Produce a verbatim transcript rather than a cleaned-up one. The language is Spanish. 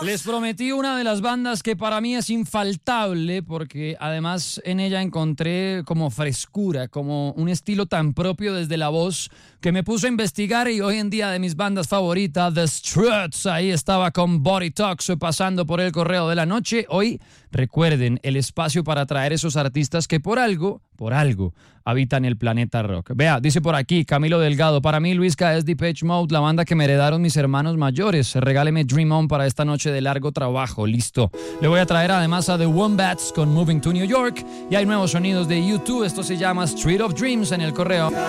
Les prometí una de las bandas que para mí es infaltable porque además en ella encontré como frescura, como un estilo tan propio desde la voz que me puso a investigar y hoy en día de mis bandas favoritas, The Struts, ahí estaba con Body Talks pasando por el correo de la noche. Hoy recuerden el espacio para traer esos artistas que por algo, por algo, habitan el planeta rock. Vea, dice por aquí Camilo Delgado, para mí Luisca es Depeche Mode, la banda que me heredaron mis hermanos mayores. Regáleme Dream On para esta noche de largo trabajo. Listo. Le voy a traer además a The Wombats con Moving to New York y hay nuevos sonidos de U dos. Esto se llama Street of Dreams en el correo.